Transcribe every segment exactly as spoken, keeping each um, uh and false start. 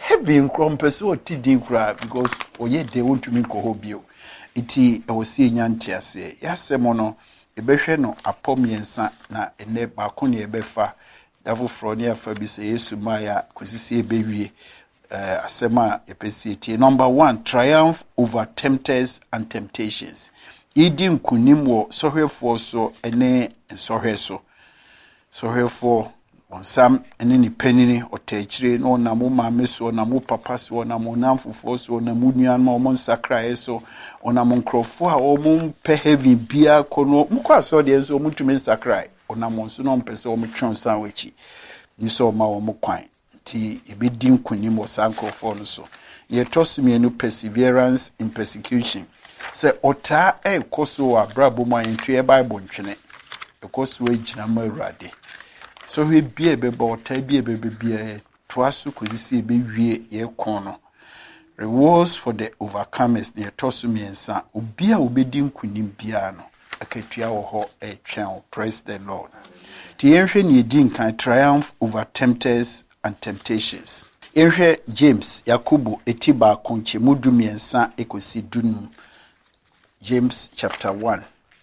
heavy nkrompese o tidin kura because oye de wontumi ko hobio iti e wosi nyanti ase yasemo no ebehwe no apomyensa na ene ba ko ne ebefa davo froni afa bi se Yesu maya kosisi ebewie uh, asema epesi iti number one, triumph over tempters and temptations. Idin kunim wo sohwefo so ene sohweso sohwefo onsam ene ni penini otechire no na mo maame so na mo papa so na mo namfofo so na mo nuan ma mo nsakra so ona mo nkrofo a o mo pe heavy bia kono mo kwa so de so mo tumi nsakra ona mo so no mpese o mo twon san wachi ni so ma o mo kwan ti ebedin kunim wo sankrofo no so ye tosumi perseverance in persecution. Se ota e koso wa brabo ma entu e Bible ntwene e koso e gina ma Awurade so we bia be ba ota bia be bia toaso kozisi be wie ye kon no rewards for the overcomers ne toso miensa obia obedi nkunim bia no akatua wo ho e twen. Praise the Lord. Ti yenhwe ne edin kan triumph over tempters and temptations. Yenhwe James Yakobo etiba konche mudu miensa ekosi dunum. James chapter one.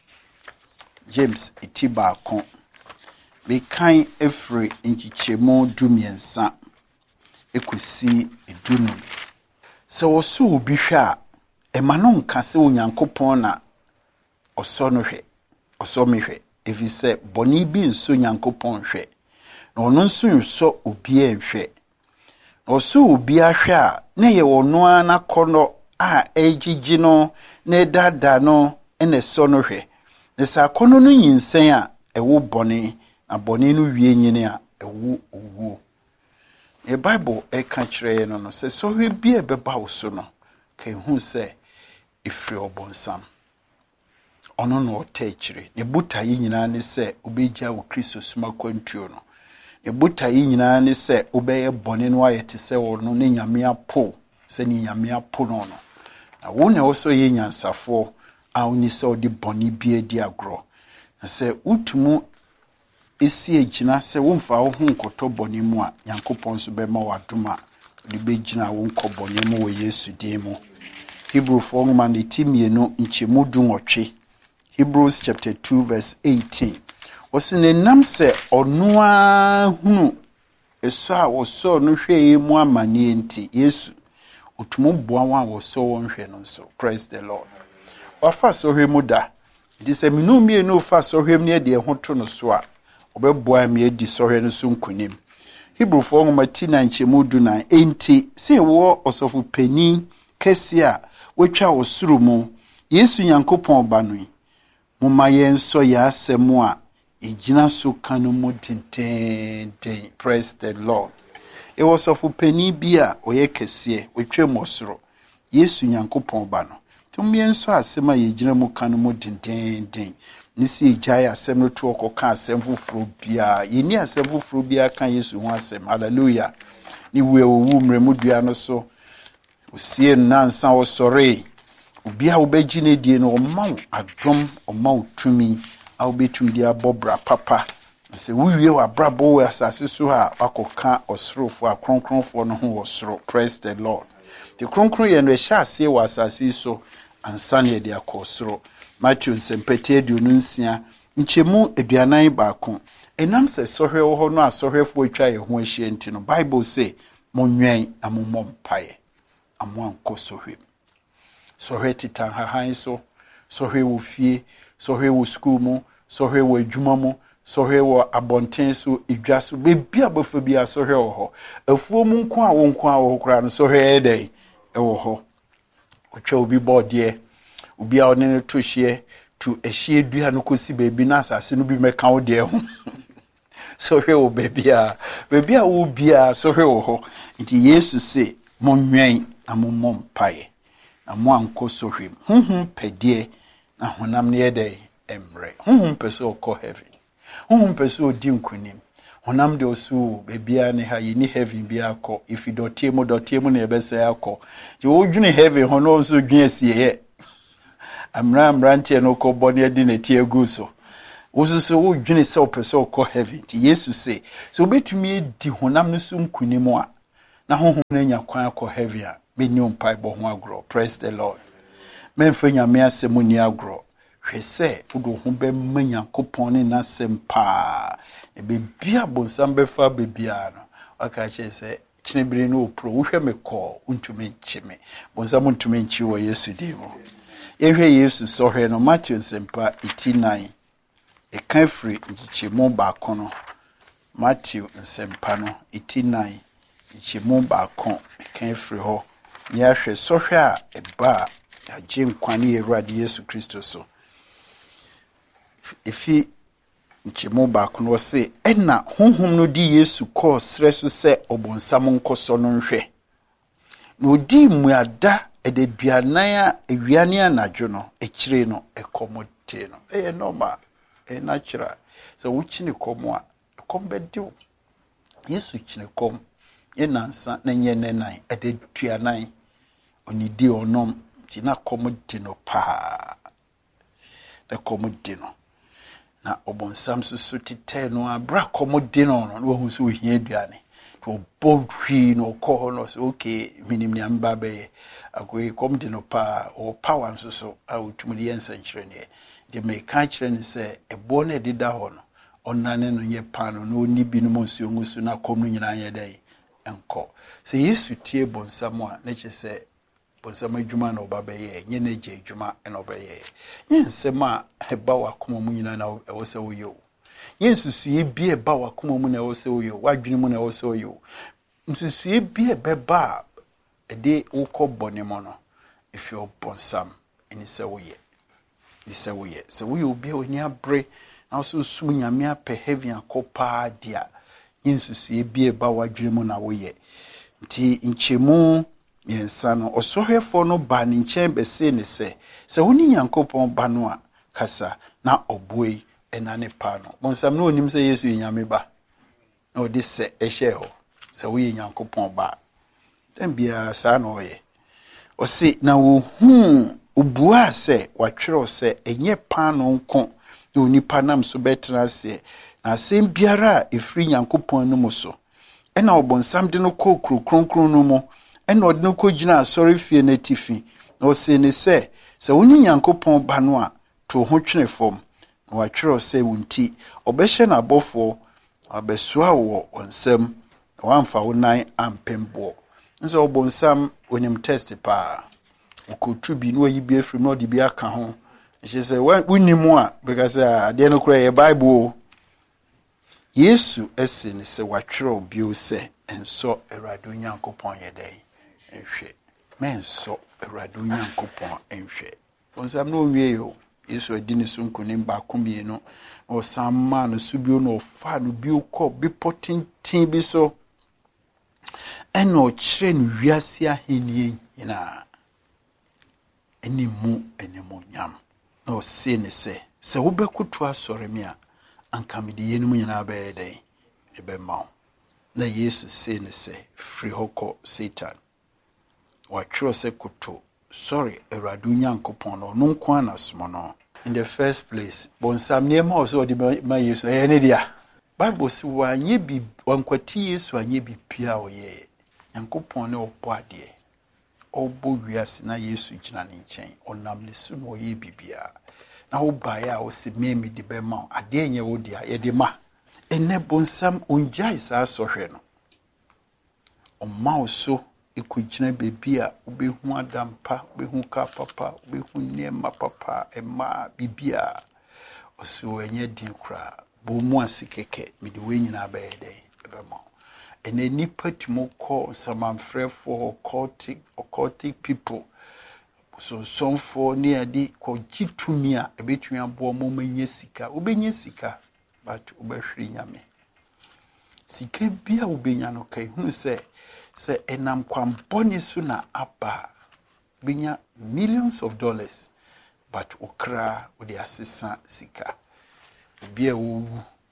James itiba kon. We kan every inchichemo dumiensa ekosi edunu. Se woso obi hwa e manon kase onyankopon na oso no hwe. Oso me hwe. Efi se boni bi nso nyankopon hwe. Na ono nso so obi enhwe. Oso obi ahwe a na ye wono ana kono a ejiji no ne dada no ene so no hwe. Ne sa kono no yinsen a ewo boni na boni no wie nyine a ewo owo. E Bible e ka kire no no se so hwe bi e beba wo so no ka hu se ifri obonsam. Ono no ota kire. Ne buta yi nyina ne se obegya wo Kristo suma kwantuo no. Ne buta yi nyina ne se obeye boni no ayete se wo no ne nyame apo se ni nyame apo no no. Na wo ne wo so ye nyansafo a oni se odi boni bi edi agro. Na se utumu esi egina se wo mfa wo hu nkoto boni mu a Yankopon so be ma wadoma de be gina wo nko boni mu wo Yesu din mu. Hebrew four man etimienu nchemu dunwotwe. Hebrews chapter two verse eighteen. Osine nam se onua hunu eso a wo so no hwe mu amane enti Yesu utumu boa wa wo so won hwe no so. Praise the Lord. Wafa so hwe mu da. Di se minu mie no fa so hwe mu ne de ho to no so a obeboa me edi so hwe no so nkunim. Hebrew four mati na nchemu du na enti se wo osofu pani kesi a wetwa osuru mu Yesu Nyankopon ba no mumma yenso ya asemu a ejina so kanu mu tenten. Praise the Lord. E osofu pani bia oye kese wetwa mu osuru Yesu Nyankopon ba no tum yenso asema ye ejina mu kanu mu tenten. Nisi ejaya asem no to okoka asem fufuru bia yeni asem fufuru bia kan Yesu ho asem. Hallelujah. Ni we owu mremu dua no so usie nansa wo sore ubia obeji ne die no omaw adom omaw tumi a obetum dia bobra papa se wiwie wa brabo we asase so ha akoka osrofo akronkronfo no ho osro. Praise the Lord. The kronkron ye no ehya ase wa asase so ansane ye dia kosro. Matthew sempete aduonunsia nchemu aduanan baako enam se sohwe wo ho no asohwefo atwa ye ho ahie enti no Bible say monwen amomom pae amwanko sohwe sohwe titan hahan so sohwe wo fie sohwe wo school mu sohwe wo adwuma mu sohwe wo abonten so edwa so bebi abofo bia sohwe wo ho afuo mu nko a wo nko a wo kra no sohwe edai e wo ho otwa obi bode obi a one to hye to ehye dua no kosi bebi na asase no bi meka wo de ho sohwe wo bebi a bebi a wo bia sohwe wo ho nti Yesu se monwen amomom pae amo anko sohwem honhom pedie na honam ne yede emre honhom peso ko heaven honhom peso di nkunim honam de osu bebia ne ha yini heaven bia ko if dotie mo dotie mo na ebese akọ ti wo dwune heaven hono so dwune sie amra amrantie no ko boni adi na tie gu so wosusu wo dwune se opeso ko heaven ti Yesu se so betumi di honam no so nkunim a na honhom no anya kwan akɔ heavy a menni mpaebɔ ho agorɔ. Praise the Lord. Memfa nyame asɛm ni agorɔ. Hwɛ sɛ wode ho bɛma Nyankopɔn ne n'asɛm paa. E bebia bonsam bɛfa bebia no. Aka kyerɛ sɛ kyinebere no opro wohwɛ me kɔ untumi nkye me. Bonsam untumi nkye wɔ Yesu din mu. Yɛhwɛ Yesu sɔhwɛ no Matthew nsɛmpa eighty-nine. Ɛka firi nkyɛmu baako no. Matthew nsɛmpa no eighty-nine. Nkyɛmu baako ɛka firi hɔ. Yɛhwɛ sɔhwɛ a ɛba a agye nkwa ne Awurade Yesu Kristo so. Efi nkyɛmu baako no se ɛna honhom no di Yesu kɔɔ srɛ so sɛ ɔbonsam nkɔsɔ no nhwɛ. Na odi mmuada ɛdeduanan a ewiane anadwo no ɛkyire no ɛkɔmɔte no. Ɛyɛ normal, ɛyɛ natural. Sɛ wokyine kɔm a ɛkɔm bɛdew. Yesu kyine kɔm yɛ nansa na nyɛ nenan ɛdeduanan. Onidi onom ti na kɔmɔte no paa. Na kɔmɔte no. Na ɔbonsam susu titɛ no abra kɔmɔde no no wo hu so hia aduane to bɔdwi no kɔ no so okay minim ne amba bɛyɛ akoyi kɔmde no pa o power nso so a wotum de yensa nkyerɛ ne de me ka kyerɛ ne sɛ ɛbɔ na ɛdeda hɔ no ɔnane no nyɛ pa no na oni bi no nsuo ngusu na kɔm no nyina yɛ dɛ ɛnkɔ sɛ Yesu tie bonsam a na kyerɛ sɛ bonsam adwuma na ɔba bɛyɛ nye na gye adwuma na ɔbɛyɛ nye nsɛm a ɛba wakoma mu nyina na ɛwɔ sɛ woyɛ o nye nsusue bi ɛba wakoma mu na ɛwɔ sɛ woyɛ o wadwene mu na ɛwɔ sɛ woyɛ o nsusue bi ɛbɛba a ɛde wokɔ bɔne mu no efi ɔbonsam ɛni sɛ woyɛ ni sɛ woyɛ sɛ woyɛ obi a oni abre na so sum nyame apɛ heavy akɔ paa dia nye nsusue bi ɛba wadwene mu na woyɛ nti nkyɛmu miɛnsa no ɔsɔhwɛfo no ba ne nkyɛn bɛse ne sɛ sɛ woni Nyankopɔn ba no a kasa na ɔboe ɛna ne pa no bonsam no onim sɛ Yesu nyame ba na ɔde sɛ ɛhyɛ hɔ sɛ woyɛ Nyankopɔn ba tambia saa na ɔyɛ ɔse na wo hu ubua sɛ watwerɛ sɛ ɛnyɛ pa no nko na onipa nam so bɛtena sɛ na asɛm biara a ɛfiri Nyankopɔn no mu so ɛna ɔbonsam de no kɔ kurokronkron no mu ɛna ɔde no kɔgyina asɔre fie na tifi na ɔse ne sɛ sɛ woni Nyankopɔn ba no a to ho twene fam na watwerɛ sɛ wonti ɔbɛhyɛ n'abɔfoɔ abɛsoa wɔ ɔnsɛm na wamfa wo nan ampemboɔ nso ɔbonsam onim test pa okotu bi no ayi bi afiri no ɔde bi aka ho ɛhyɛ sɛ wonimu a because adeɛ no kora yɛ Bible Yesu ɛse ne sɛ watwerɛ bio sɛ ɛnsɔ Awurade Nyankopɔn yɛ dɛn enhwe menso Awurade Nyankopɔn enhwe onsam no wie yo Yesu adi ne so nkonim ba komie no o samma no subio no fa no bio kɔ bipotintin bi so ɛna ɔkyerɛ no wiase ahenie nyina ɛni mu ɛni mu nyam na ɔse ne sɛ sɛ wobɛkoto asɔre me a anka me de yenum nyina bɛyɛ dɛn ɛbɛma na Yesu se ne sɛ firi hɔ kɔ Satan watwerɛ sɛ koto sorry Awurade Nyankopɔn no no nko anasom no in the first place bonsam ne ma so de ma Yesu ɛyɛ ne dia Bible si wanye bi wankwati Yesu anye bi pia oyɛ Nyankopɔn ne ɔbɔ adeɛ ɔbɔ wiase na Yesu gyina ne nkyɛn ɔnam ne so no ɔyɛ bibia na wo bae a wo se meme de bɛma adeɛ nyɛ wo dia yɛ de ma ene bonsam onjai saa sɔhwɛ no ɔma wo so ekugina bebi a obehu adampa obehu ka papa obehu nema papa ema bibia oso enye din kra bo mu asikeke mede we nyina baede ebema ene nipa timo call samanfrefo occultic occultic people so some for near di ko gitumi a ebetumi abo mo manye sika obenye sika but obehwiri nyame sika bia obenya no kai hu se se enam kwamboni so na aba benya millions of dollars but okra odi asesa sika bia wo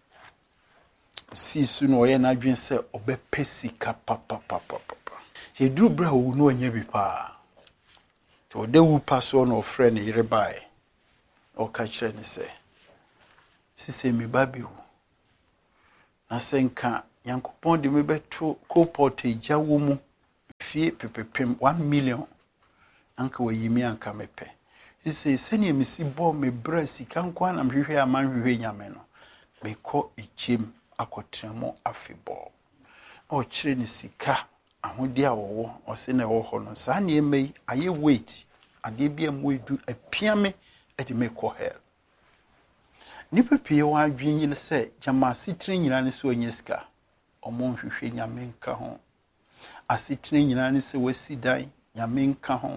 si su no oye na dwen se obepe sika papa papa papa se duru bra wo no anya bi pa so de wu paso no friend yire bai o ka kire ni se sise mi ba bi wu na senka Nyankopɔn de me beto co-pot egya wo mu fie pepepem one million anka wayimi anka mepe sisi sɛnea mesi bɔ me bra sika nkwa na mhwehwe amanhwehwe nyame no mekɔ echem akotramo afebɔ o kyerɛ ne sika ahode a wɔwɔ ɔse na ɛwɔ hɔ no saa ne emei aye wait ade bia mo edu apiame ade mekɔ hell nipa pie wa adwen yi sɛ jama sitire nyina ne so onye sika ɔmo nhwehwe nyame nka ho asitire nyina ne sɛ wasi dan nyame nka ho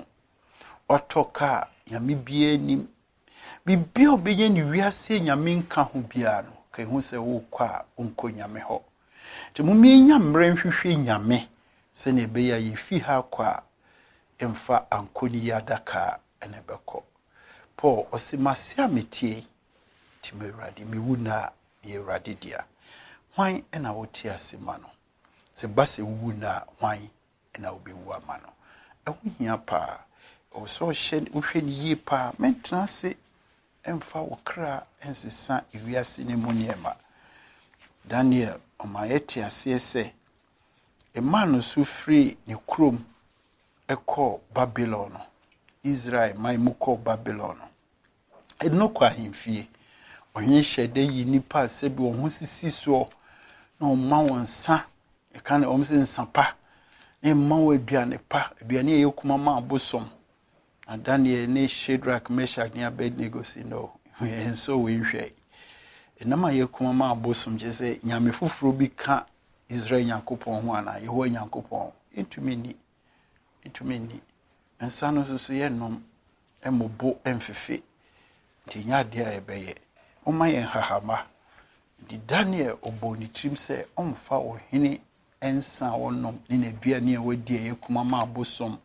ɔtɔka nyame bia nim bibia obeye ne wiase nyame nka ho bia no kai hu sɛ wo kɔ a onko nyame hɔ te mo mi nya mmerɛ nhwehwe nyame sɛ ne be ya yifi ha kɔ a emfa ankoni yadaka ene bɛkɔ Paul ɔsimase ametie ti me radi mi wuna ye radi dia hwan ena wote asema no se base wuna hwan ena obewu ama no ɛho hia pa o so hye wohwe ni yi pa mentena se emfa wokra ensesa ewiase ne mu niema Daniel omayete ase se e man so free ne krom ekɔ Babylon Israel mai mu kɔ Babylon eno kwa himfie ohwe hyede yi nipa se bi wo ho sisi so na o ma won sa e kan o mse nsapa ne ma wo aduane pa aduane ye kuma ma abosom na Daniel ne Shadrach Meshach ne Abednego si no enso we nhwe enama ye kuma ma abosom je se nyame foforo bi ka Israel Nyankopɔn ho ana Yehowa Nyankopɔn etumi ni etumi ni ensa no so so ye nom emobo emfefe nti nya de a ebeye o ma ye hahama di Daniel oboni trim se omfa ohene ensa wonom ni na duane a wadi ye kuma ma abosom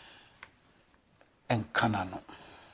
enkana no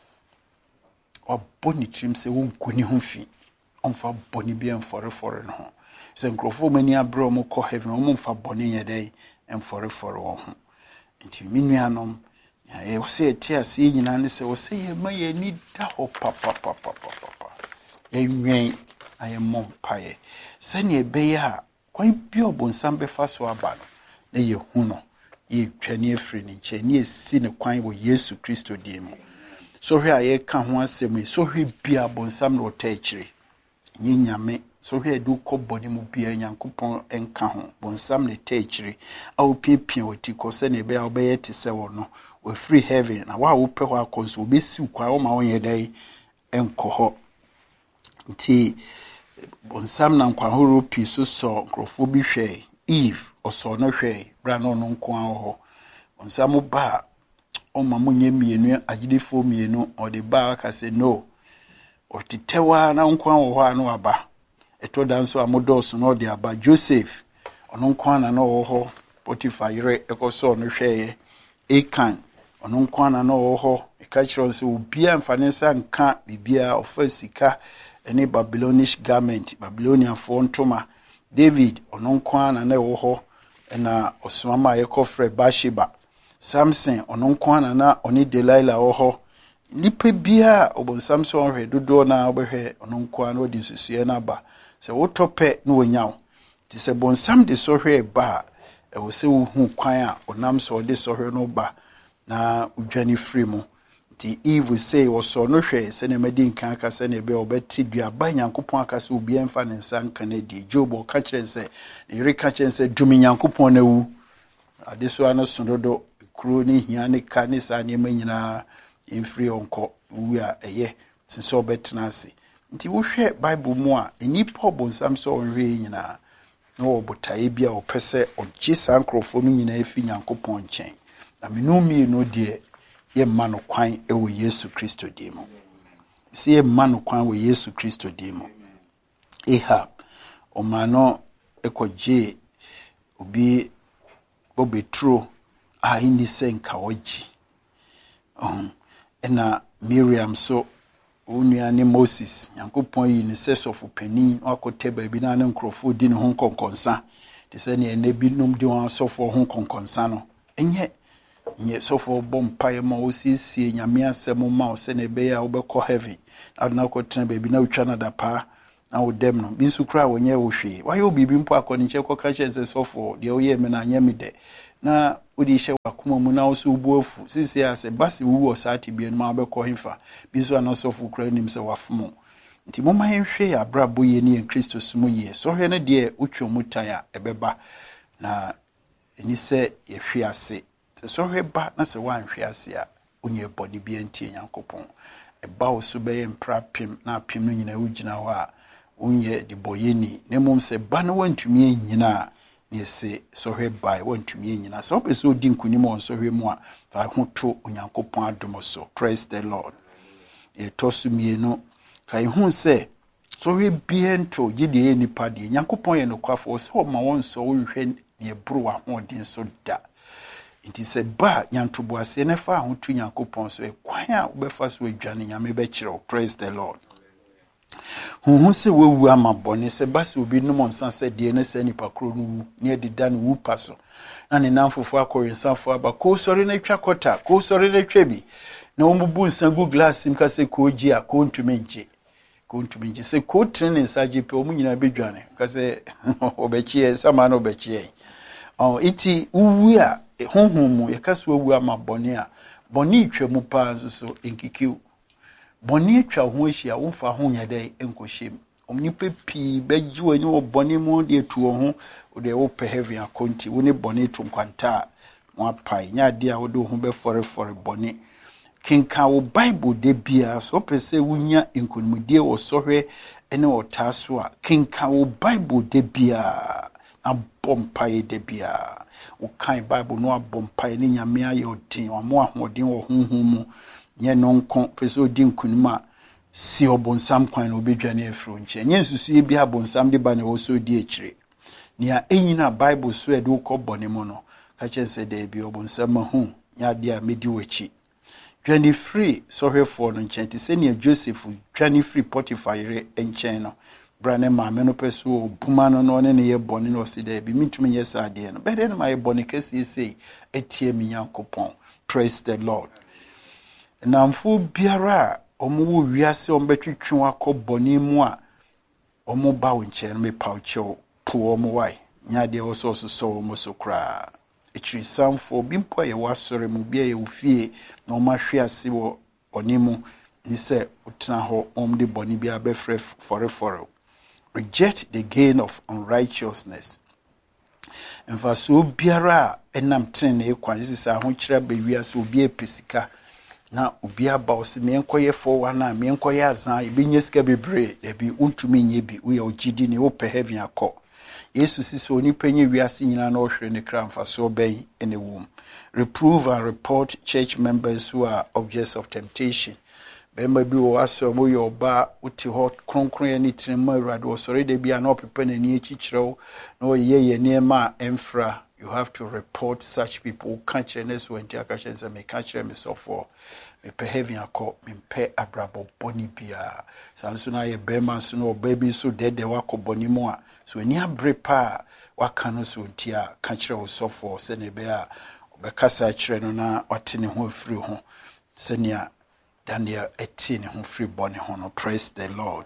oboni trim se wonkuni ho fi omfa boni bi enforefore no ho se nkrofo mani abro mo kɔ heaven o mfa boni ye dai enforefore wo ho nti minuanom ya e se eti ase nyina ne se wo se ye ma ye ni da ho papa papa papa ye nwen aye mompaye se ne ebe ya kwan bi obonsam be fa so aba no na ye hu no ye twani afri ni nche ne esi ne kwan wo Yesu Kristo die mu so hwe aye ka ho asem so hwe bia obonsam no ta akire nyi nyame so hwe du kɔ bɔne mu bia Nyankopɔn enka ho bonsam ne ta akire a wo piepie wati kɔ se ne be a obeye te se wo no we free heaven na wa wo pɛ hɔ akɔnso obesi kwa wo ma wo yɛ dai enkɔ hɔ nti bonsam na nkwa horo pi so so nkrofo bi hwɛ Eve oso no hwɛ bra no no nko an hɔ bonsam ba o ma munye mienu agidefo mienu o de ba aka se no o titewa na nko an hɔ anu aba eto danso amodos no de aba Joseph ono nko an na no hɔ Potiphar yere ekoso no hwɛ Akan ono nko an na no hɔ e ka kyerɛ nso obia mfanensa nka bibia ofa sika ene Babylonish garment Babylonian for ntoma David ono nko an na wo hɔ na osomama ye kofre Bathsheba Samson ono nko an na oni Delilah wo hɔ nipa bia obonsam so hwɛ dodo na obehwɛ ono nko an odi susue na ba se wotope no wanyaw ti se bonsam de so hwɛ ba e wo se wo hu kwan a onam so de so hwɛ no ba na udwane free mu ti Eve say wo so no hwɛ se ne madi nkan aka se ne be obeti dua ba Nyankopɔn aka se obi emfa ne nsa nkan na di Job o ka kyerɛ se ne re ka kyerɛ se dumi Nyankopɔn na wu ade so ano sododo kuro ni hia ne ka ne sa ne ma nyina infree onko wu a eye since obetena ase nti wo hwɛ Bible mu a enipa obonsam so onhwe nyina na wo botae bia wo pese ogye sa nkrofo no nyina efi Nyankopɔn nkyɛn na menomi no de ye ma no kwan e wo Yesu Kristo di mu si ye ma no kwan wo Yesu Kristo di mu Ahab o ma no ekɔgye obi bobetro a ini senka oji um ena Miriam so onuane Moses Nyankopɔn yi ne sesofo pani akote ba bi na ne nkrofo di ne ho konkonsa de se ne ene bi num di won asofo ho konkonsa no enye nye sofo bompaye ma osiesie nyame asem ma o se ne be ya obekɔ heaven adna ko tena ba bi na utwa na da pa na wo dem no bi nso kra wonye wo hwe why obi bi mpo akọ nche kọ ka chense sofo de wo ye me na anya me de na odi hye wakoma mu na wo so bu afu sisi ase basi wu wo saati bi no ma be kọ himfa bi so ana sofo kra nim se wafomo nti mo ma hwe ya brabo ye ne Kristo sumo ye so hwe ne de utwo mutan a ebeba na ni se ye hwe ase so hwe ba na se wan hwe ase a onye boni bi antie Nyankopon eba wo so be ye mpra pim na pim no nyina ugina ho a unye di boyeni ne mom se ba no wantumi nyina ne se so hwe bai wantumi nyina so pe so di nkunim on so hwe mu a fa ho to Onyankopon adom so. Praise the Lord. E to so mienu kai hu se so hwe biento gide nipa de Nyankopon ye no kwafo so ma won so wo hwe ne bru wa ho din so da nti se ba nyantobo ase ne fa ho to Nyankopon so e kwan a wo be fa so adwane nyame be kire. Praise the Lord. Hu se wewu amabone se basi obi no monsan se de ne se nipa kro no ne dida no wu paso na ne namfofo akoyensanfo aba ko sori na twa kota ko sori na twa bi na ombubu nsan gu glass im ka se ko ji a ko ntumi nje ko ntumi nje se ko trene nsa je pe omu nyina bedwane ka se obechie sama na obechie oh iti uwu a honhom mu ye ka se wewu amabone a boni twa mu pa nso so enkikiu boni twa ho ahia wo fa ho nya dai enkohyem omnipe pi beji wani wo boni mu de tuo ho de wo pe heaven akonti wo ne boni to nkwanta mo apai nya de a wo de ho be fore fore boni kinka wo bible de bia so pese wunya enkonimdie wo sohwe ene wo taso a kinka wo bible de bia na bompai de bia wo kan bible no abompai ne nyame aye odin wo mo ahodin wo honhom mu nye nonko pese odi nkunima si obonsam kwan no bedwane afro nche nye nsusu bi abonsam de ba na wo so di ekire nia enyina bible so e de ko bone mo no ka chense de bi obonsam hu nya de a medi wachi dwane free so hwefo no nche ti se nia Joseph dwane free Potiphar re enchen no brane ma me no pese obuma no no ne ne ye bone no si de bi mitumi nye sa de no be de no ma ye bone kesi sei etie mi Nyankopon. Praise the Lord. Namfu biara omu wiase ombetwetwe akọ boni mu a omu ba wonche no me paucho po omu wai nya de wo so so omu so kra ekiri samfo bimpo ye wasore mu bia ye ufie na omu ahwe ase wo onimu ni se utena ho om de boni bia be frɛ fore fore. Reject the gain of unrighteousness. Enfa so biara enam tren na ekwan sisa ho kira be wiase obi epesika na obi aba osi me enkoye for one na me enkoye azan e benye sika bebre e bi untumi nye bi we ogidi ne wo pe heaven akọ Yesu sisi oni penye wiase nyina na ohwere ne kramfa so ben ene wom. Reprove and report church members who are objects of temptation. Bemba bi wo aso mo yo ba uti hot kronkron ani tinma awurade wo sori de bia na opepe na ni echichrew na oyeye ye niema emfra. You have to report such people. Can't you next when you catch them? Me catch them so for me pay heavy akọ me pay abrabo boni bia. Sanso na ye bema so no baby so dead de wako boni mo a. So ni abre pa waka no so ntia catch you so for se ne be a obekasa kire no na wate ne ho afiri ho. Se nia Daniel eti ne ho free boni ho no. Praise the Lord.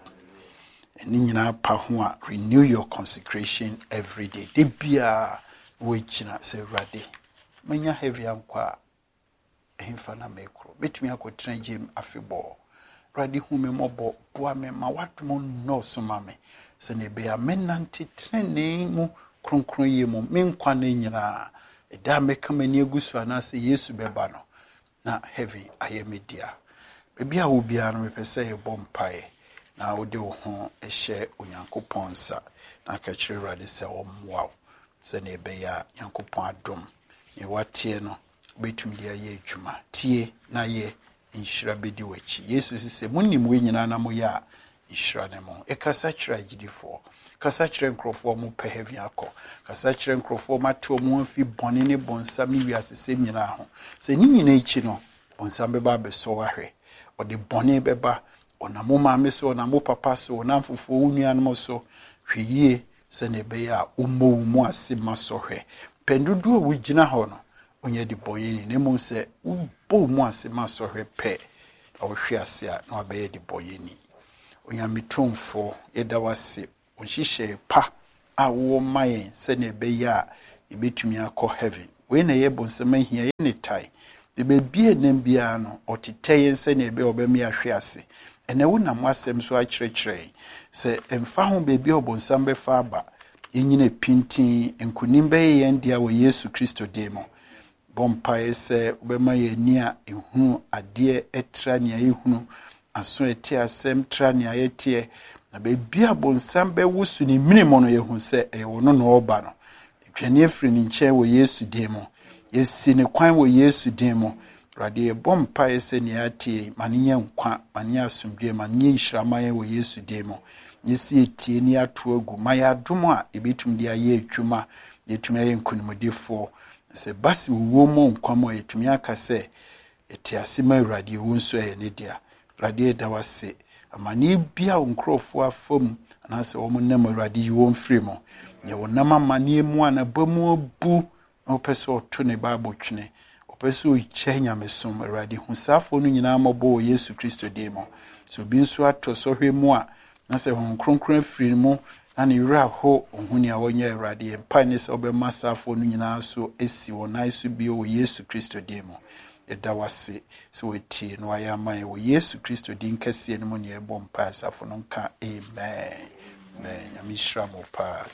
Ni nyina pa ho a renew your consecration every day. De bia Wichina se rade manya heavy ankwa ehimfa na mekro betumi akotra gym afebo rade hu me mobo boa me ma watomo no so ma me se ne be amenante trene mu kronkron ye mu me nkwa na nyina eda meka mani agusu ana se Yesu beba no na heavy ayemedia bebi a wo bia no mepese ye bompae na wo de wo ho ehye Onyankopon sa na ka kire rade se wo mwa se ne be ya Nyankopon adom ne watie no betumi dia ye adwuma tie na ye inshira bedi wachi Yesu sise munim we nyina na mo ya inshira ne mo e kasa kira gidifo kasa kira nkrofo mo pe heavy akọ kasa kira nkrofo mato mo afi bone ne bonsam ne wiase sem nyina ho se ni nyina ichi no bonsam be ba be so ahwe o de bone be ba ona mo ma me so ona mo papa so ona mfofo unua no so hweyie se ne be ya umo umo asima sohwe pendudu wo gina ho no onye di boyeni ne mo se ubo umo asima sohwe pe a wo hwe ase a na ba ye di boyeni onyamitomfo yɛda wase onhyehyɛ pa a wo ma yɛn sɛ ne ɛbɛyɛ a yɛbɛtumi akɔ heaven we na yɛ bonsɛm ahia yɛ ne tai de bebie nam bia no ɔtetɛ yɛn sɛ ne ɛbɛ ɔbɛmi ahwe ase ɛna wo nam asɛm so akyerɛkyerɛ sɛ ɛmfa ho baabi a ɔbonsam bɛfa aba yɛnyina pintin nkonim bɛyɛ yɛn dia wɔ Yesu Kristo din mu bompae sɛ wobɛma yɛn ni a ehunu adeɛ ɛtra nea ehunu aso ɛte asɛm tra nea yɛteɛ na baabi a bonsam bɛwoso ne minimo no yɛhu sɛ ɛwɔ no na ɔba no twɛne afiri ne nkyɛn wɔ Yesu din mu yɛsi ne kwan wɔ Yesu din mu Awurade yɛbɔ mpae sɛ nea atie ma ne nyɛ nkwa ma ne nyɛ asomdwoe ma ne nyɛ nhyirama yɛn wɔ Yesu din mu yɛsi etie ne ato agu ma yɛadom a yɛbɛtumi de ayɛ adwuma yɛtumi ayɛ nkonimdifoɔ sɛ basi wo mo nkwa mo yɛtumi aka sɛ ɛte ase ma Awurade wo nso ɛyɛ ne dia Awurade da wase amane bia nkrofo afam anase wo nam Awurade yi wo mfiri mo ye wo nam amane mu anabamu abu na opese oto ne bible twene opese o kye nyamesom Awurade husafo no nyina mabo Yesu Kristo din mo so bi nso ato so hwe mu a na se hon kronkron afiri mu na ne wura ho ohuni a wonye Awurade mpa ne se obema safo no nyina so esi wo nan so bi o Yesu Kristo din mo eda wase so wetie no ayama wo Yesu Kristo din kase no mu ne ebo mpa asafo no nka amen amen amishra mo pa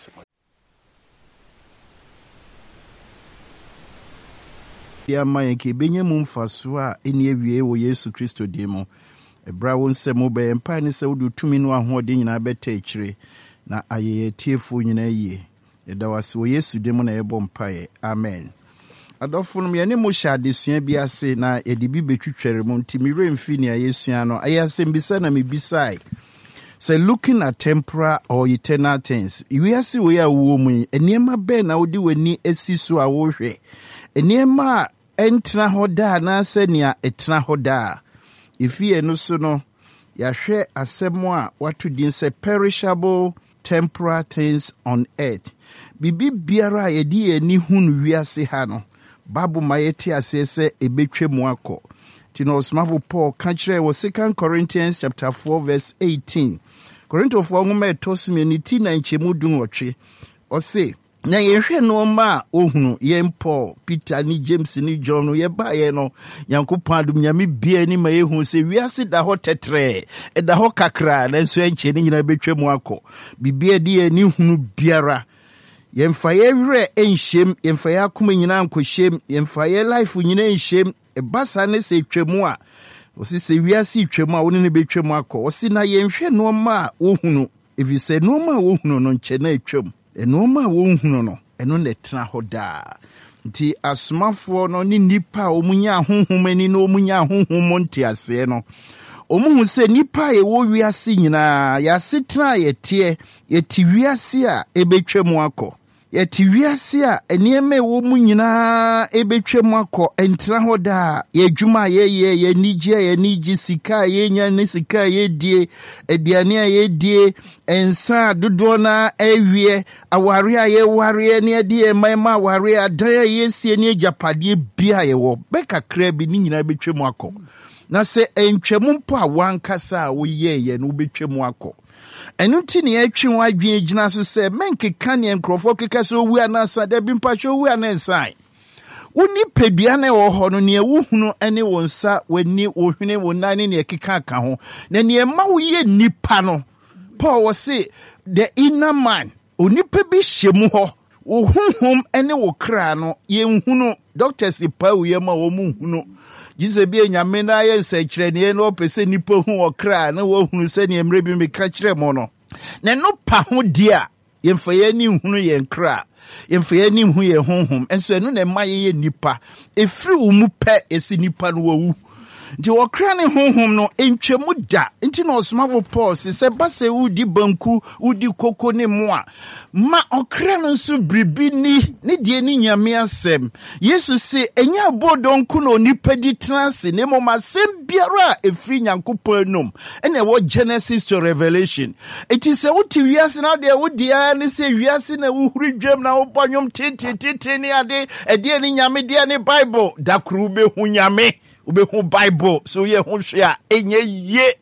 ya maye ke benye mu mfaso a eni awie wo Yesu Kristo din mu ebra wo nsem be mpa ne se wodu tumi no ahode nyina beta akire na ayeye tiefo nyina yie eda wase wo Yesu din mu na ebo mpa ye amen adofo me ne mo hya adesua bi ase na yedi bi betwitwere mo ntimire mfi ne ayesua no ayasem bisa na mebisai say looking at temporal or eternal things we ase we a wo mu eniema be na wodi wani asiso a wo hwe eniema entra hoda na senia etra hoda ifie no so no ya hwe asemo a watu din say perishable temporal things on earth bibi biara yedi ani hunu wiase ha no Babu mayeti asese ebetwe mu akọ. Tino osmafo Paul kanchire wo Second Corinthians chapter four verse eighteen. Korinto fo nwoma etosumi ni ti na nchemu dun otwe. Ose na yehwe no ma ohunu yen Paul, Peter ni James ni John no ye ba ye no Yankopon adum nyame bia ni ma yehu se wiase da ho tetre e da ho kakra na nso enche ni nyina betwe mu akọ. Bibia di ani hunu biara yemfa ye were enhyem yemfa ya kuma nyina ankohyem yemfa ye life nyina enhyem e basa ne se twemu a osi se wiase twemu a woni ne betwemu akọ osi na yenhwe no ma ohunu if you say no ma ohunu no nche na etwem e no ma ohunu no eno ne tena hoda nti asomafo no ni nipa omunya ahonhom ani no omunya ahonhom nti ase no omuhu se nipa ye wo wiase nyina ya setena ye tie ye ti wiase a ebetwemu akọ yeti wiase a enieme wo mu nyina ebetwem akọ entra hoda ye dwuma ye ye ye nige ye nige sika ye nya ne sika ye die aduane a ye die ensa dodo na awie aware a ye ware ne die mama aware adan ye sie ne japade bia ye wo bekakra bi ni nyina betwem akọ na se entwem mpo a wankasa a wo ye ye no betwem akọ enu ti ne atwi wadwen gina so se menkeka ne nkrofo keka so wu anasa da bi mpa cho wu anansan woni pedua na wo ho no ne wuhunu ene wonsa wani wohwene wonane ne keka ka ho na ne ma wo ye nipa no Paul was say the inner man onipa bi hyemu ho wo honhom ene wo kra no ye nhunu doctors pa wo ye ma wo mu hunu Jise bi enyame na ye nsekire ne no pese nipa hu okra na wo hunu se ne emre bi meka kire mo no na no pa ho dia yemfa ye ni hunu ye nkra yemfa ye ni hu ye honhom enso eno na ma ye nipa efiri wo mu pe esi nipa no wo nti okra ne honhom no entwemu da nti no osmavo Paul se base udi banku udi koko ne moa ma okra no nso bribi ni ne die ni nyame asem Yesu se enya bodonku no nipa di transe ne mo masem biara efri Nyankopon nom ene wo Genesis to Revelation it is a uti wiase na de wodi a ne se wiase na wo huri dwam na wo bonyom tete ne ade ede ni nyame de ne Bible dakru be hu nyame ube hu Bible so ye hu hwe a enye ye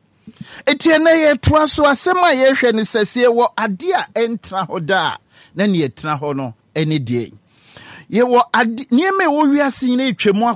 Etienne ye toa so asema ye hwe ne sese wo ade a entra ho da na ne etra ho no ene die. Ye wo ade nieme wo wiase ne etwemu